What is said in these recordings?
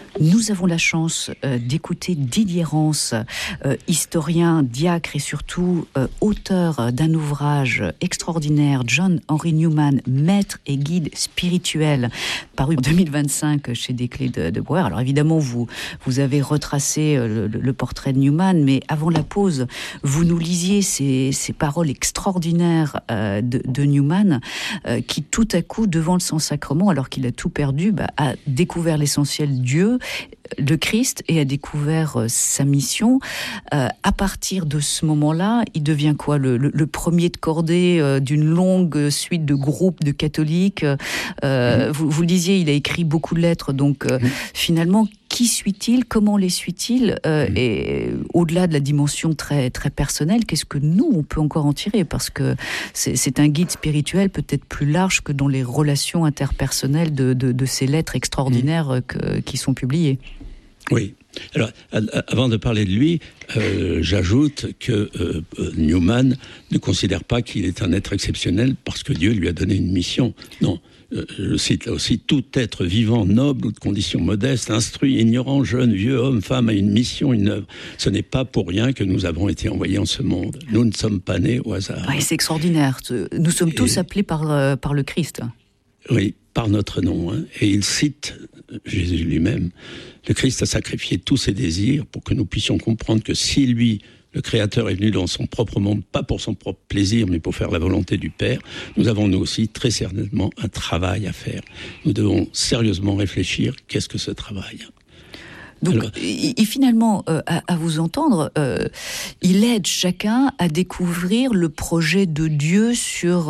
Nous avons la chance d'écouter Didier Rance, historien, diacre et surtout auteur d'un ouvrage extraordinaire, John Henry Newman, maître et guide spirituel, paru en 2025 chez Desclés de Brouwer. Alors évidemment, vous avez retracé le portrait de Newman, mais avant la pause, vous nous lisiez ces paroles extraordinaires de Newman, qui tout à coup, devant le Saint-Sacrement, alors qu'il a tout perdu, a découvert l'essentiel, Dieu, le Christ, et a découvert sa mission. À partir de ce moment-là, il devient quoi, le premier de cordée d'une longue suite de groupes de catholiques. Vous le disiez, il a écrit beaucoup de lettres, donc finalement, qui suit-il? Comment les suit-il? Et au-delà de la dimension très, très personnelle, qu'est-ce que nous, on peut encore en tirer? Parce que c'est un guide spirituel peut-être plus large que dans les relations interpersonnelles de ces lettres extraordinaires qui sont publiées. Oui. Alors, avant de parler de lui, j'ajoute que Newman ne considère pas qu'il est un être exceptionnel parce que Dieu lui a donné une mission. Non. Je cite là aussi, tout être vivant, noble ou de condition modeste, instruit, ignorant, jeune, vieux, homme, femme, a une mission, une œuvre. Ce n'est pas pour rien que nous avons été envoyés en ce monde. Nous ne sommes pas nés au hasard. Ouais, c'est extraordinaire. Nous sommes tous appelés par le Christ. Oui, par notre nom. Hein. Et il cite Jésus lui-même. Le Christ a sacrifié tous ses désirs pour que nous puissions comprendre que si lui, le Créateur, est venu dans son propre monde, pas pour son propre plaisir, mais pour faire la volonté du Père, nous avons nous aussi très certainement un travail à faire. Nous devons sérieusement réfléchir, qu'est-ce que ce travail ? Donc, et finalement, à vous entendre, il aide chacun à découvrir le projet de Dieu sur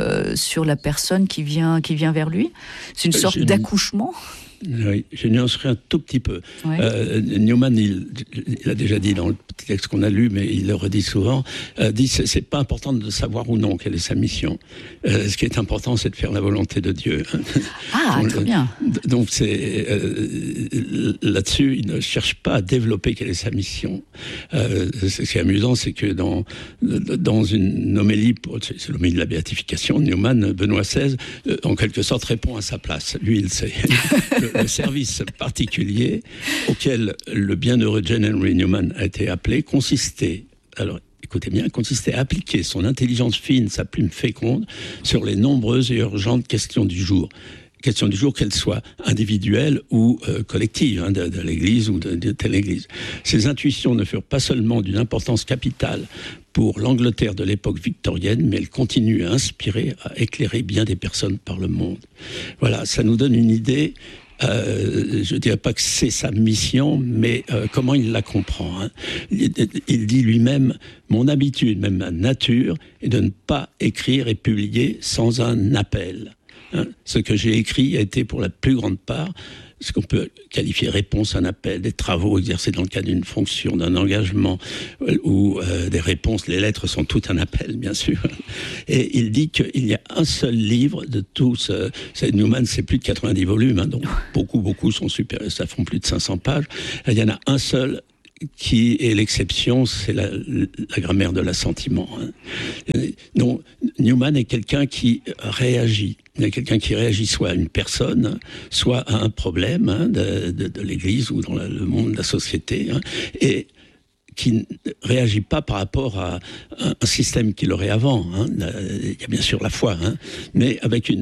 la personne qui vient vers lui. C'est une sorte d'accouchement. Oui, je nuancerai un tout petit peu. Ouais. Newman, il a déjà dit dans le petit texte qu'on a lu, mais il le redit souvent, dit c'est pas important de savoir ou non quelle est sa mission. Ce qui est important, c'est de faire la volonté de Dieu. Ah, très bien. Donc c'est là-dessus, il ne cherche pas à développer quelle est sa mission. Ce qui est amusant, c'est que dans une homélie, c'est l'homélie de la béatification, Newman, Benoît XVI, en quelque sorte répond à sa place. Lui, il sait. Le service particulier auquel le bienheureux John Henry Newman a été appelé consistait, alors écoutez bien, consistait à appliquer son intelligence fine, sa plume féconde, sur les nombreuses et urgentes questions du jour. Questions du jour, qu'elles soient individuelles ou collectives, hein, de l'Église ou de telle Église. Ces intuitions ne furent pas seulement d'une importance capitale pour l'Angleterre de l'époque victorienne, mais elles continuent à inspirer, à éclairer bien des personnes par le monde. Voilà, ça nous donne une idée. Je ne dirais pas que c'est sa mission, mais comment il la comprend. Hein. Il dit lui-même, mon habitude, même ma nature, est de ne pas écrire et publier sans un appel. Hein. Ce que j'ai écrit a été pour la plus grande part ce qu'on peut qualifier réponse à un appel, des travaux exercés dans le cadre d'une fonction, d'un engagement, ou des réponses. Les lettres sont tout un appel, bien sûr. Et il dit qu'il y a un seul livre de tous. Newman, c'est plus de 90 volumes, hein, donc beaucoup sont supérieurs, ça font plus de 500 pages. Il y en a un seul qui est l'exception, c'est la grammaire de l'assentiment. Hein. Donc, Newman est quelqu'un qui réagit. Il y a quelqu'un qui réagit soit à une personne, soit à un problème, hein, de l'Église ou dans le monde de la société, hein, et qui ne réagit pas par rapport à un système qu'il aurait avant. Hein. Il y a bien sûr la foi, hein, mais avec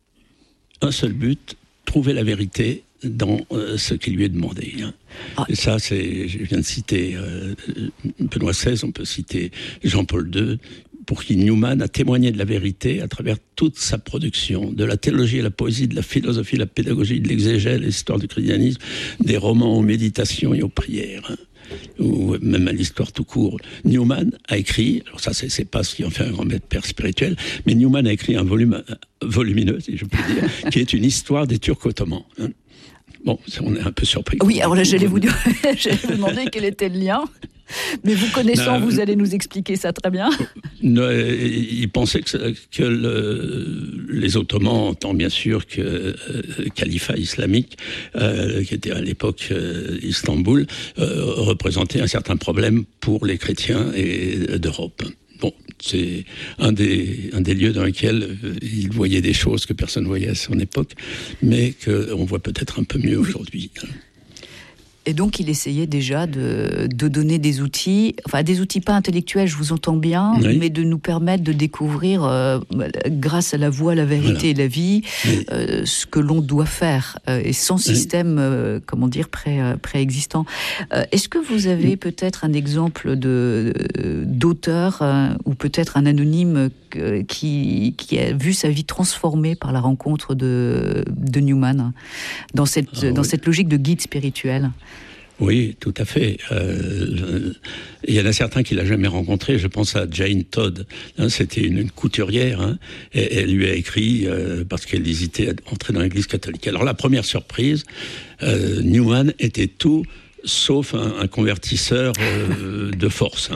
un seul but, trouver la vérité dans ce qui lui est demandé. Hein. Ah. Et ça, je viens de citer Benoît XVI, on peut citer Jean-Paul II, pour qui Newman a témoigné de la vérité à travers toute sa production, de la théologie à la poésie, de la philosophie, la pédagogie, de l'exégèse, l'histoire du christianisme, des romans aux méditations et aux prières, hein, ou même à l'histoire tout court. Newman a écrit, alors ça c'est pas ce qui en fait un grand maître père spirituel, mais Newman a écrit un volume volumineux, si je peux dire, qui est une histoire des Turcs ottomans. Hein. Bon, on est un peu surpris. Oui, alors là, j'allais vous demander quel était le lien. Mais vous connaissant, vous allez nous expliquer ça très bien. Il pensait que les Ottomans, tant bien sûr que califat islamique, qui était à l'époque Istanbul, représentaient un certain problème pour les chrétiens d'Europe. Bon, c'est un des lieux dans lesquels il voyait des choses que personne ne voyait à son époque, mais qu'on voit peut-être un peu mieux aujourd'hui. Et donc, il essayait déjà de donner des outils pas intellectuels, je vous entends bien, oui. mais de nous permettre de découvrir, grâce à la voix, la vérité et la vie, ce que l'on doit faire, et sans système, préexistant. Est-ce que vous avez peut-être un exemple d'auteur, ou peut-être un anonyme qui a vu sa vie transformée par la rencontre de Newman, dans cette logique de guide spirituel? Oui, tout à fait. Il y en a certains qu'il n'a jamais rencontrés. Je pense à Jane Todd. C'était une couturière. Et elle lui a écrit parce qu'elle hésitait à entrer dans l'Église catholique. Alors la première surprise, Newman était tout sauf un convertisseur de force.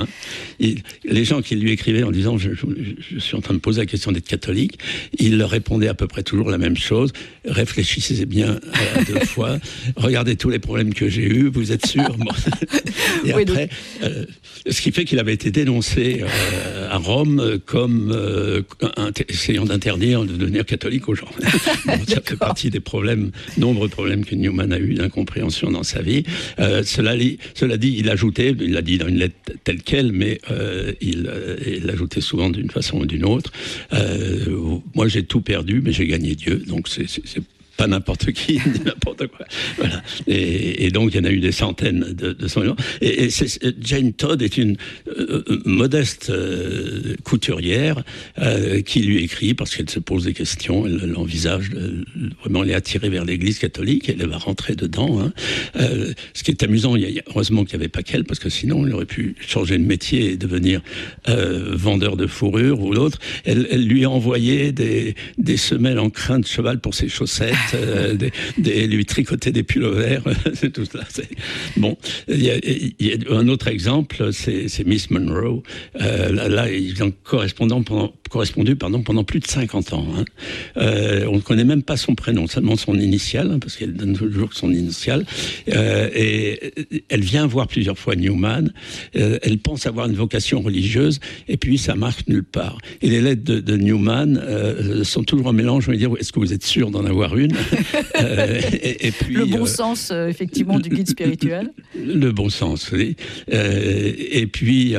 Les gens qui lui écrivaient en disant je suis en train de poser la question d'être catholique, il leur répondait à peu près toujours la même chose. Réfléchissez bien à 2 fois. Regardez tous les problèmes que j'ai eus. Vous êtes sûr? Bon. Et oui, après, ce qui fait qu'il avait été dénoncé à Rome comme essayant d'interdire de devenir catholique aux gens. Bon, ça fait partie des nombreux problèmes que Newman a eu d'incompréhension dans sa vie. Cela dit, il l'a dit dans une lettre telle quelle, mais il l'ajoutait souvent d'une façon ou d'une autre. Moi, j'ai tout perdu, mais j'ai gagné Dieu. Donc, c'est pas n'importe qui, ni n'importe quoi. Voilà. Et donc, il y en a eu des centaines de son nom. Et Jane Todd est une modeste couturière qui lui écrit parce qu'elle se pose des questions, elle envisage vraiment les attirer vers l'Église catholique, elle va rentrer dedans. Ce qui est amusant, heureusement qu'il n'y avait pas qu'elle, parce que sinon, il aurait pu changer de métier et devenir vendeur de fourrure ou l'autre. Elle lui a envoyé des semelles en crin de cheval pour ses chaussettes. Lui tricoter des pullovers, c'est tout cela. Bon, il y a un autre exemple, c'est Miss Monroe. Là, ils ont correspondu pendant plus de 50 ans. On ne connaît même pas son prénom, seulement son initiale, parce qu'elle donne toujours son initiale. Et elle vient voir plusieurs fois Newman. Elle pense avoir une vocation religieuse, et puis ça marche nulle part. Et les lettres de Newman sont toujours un mélange. On va dire, est-ce que vous êtes sûr d'en avoir une? Et puis, le bon sens, effectivement, du guide spirituel. Le bon sens, oui. Et puis,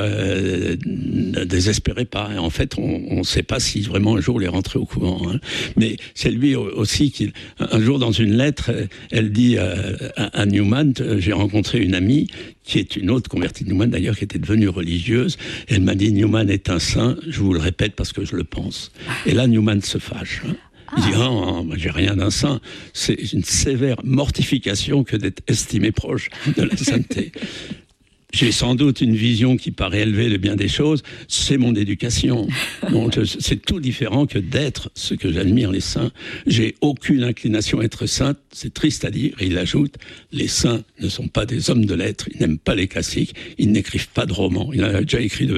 désespérez pas. En fait, on ne sait pas si vraiment un jour il est rentré au couvent. Mais c'est lui aussi qui, un jour dans une lettre, elle dit à Newman, j'ai rencontré une amie qui est une autre convertie de Newman d'ailleurs, qui était devenue religieuse. Elle m'a dit, Newman est un saint, je vous le répète parce que je le pense. Et là, Newman se fâche. Il dit, j'ai rien d'un saint. C'est une sévère mortification que d'être estimé proche de la sainteté. J'ai sans doute une vision qui paraît élevée de bien des choses, c'est mon éducation. Donc, c'est tout différent que d'être ce que j'admire les saints. J'ai aucune inclination à être saint, c'est triste à dire. Et il ajoute, les saints ne sont pas des hommes de lettres, ils n'aiment pas les classiques, ils n'écrivent pas de romans. Il en a déjà écrit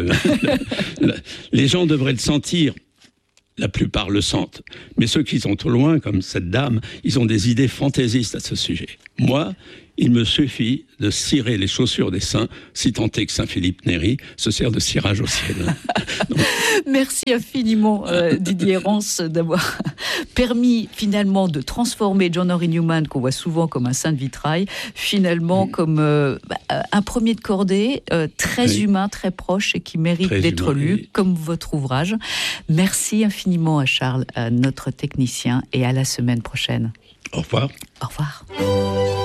Les gens devraient le sentir. La plupart le sentent. Mais ceux qui sont au loin, comme cette dame, ils ont des idées fantaisistes à ce sujet. Moi, il me suffit de cirer les chaussures des saints, si tant est que Saint-Philippe Néri se sert de cirage au ciel. Donc... Merci infiniment, Didier Rance, d'avoir permis finalement de transformer John-Henry Newman, qu'on voit souvent comme un saint de vitrail, finalement comme un premier de cordée, très humain, très proche et qui mérite d'être lu, comme votre ouvrage. Merci infiniment à Charles, notre technicien, et à la semaine prochaine. Au revoir. Au revoir.